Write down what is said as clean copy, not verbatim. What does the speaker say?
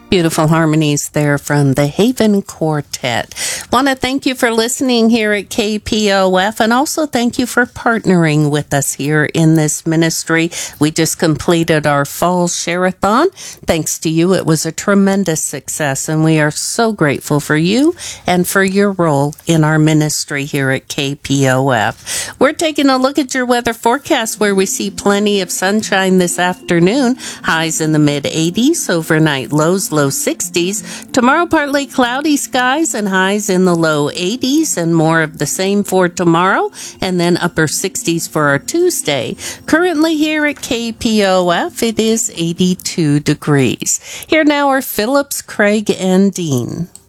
Beautiful harmonies there from the Haven Quartet. Want to thank you for listening here at KPOF, and also thank you for partnering with us here in this ministry. We just completed our fall share-a-thon. Thanks to you, it was a tremendous success, and we are so grateful for you and for your role in our ministry here at KPOF. We're taking a look at your weather forecast, where we see plenty of sunshine this afternoon, highs in the mid-80s, overnight lows low 60s. Tomorrow, partly cloudy skies and highs in the low 80s, and more of the same for tomorrow, and then upper 60s for our Tuesday. Currently here at KPOF, it is 82 degrees. Here now are Phillips, Craig, and Dean.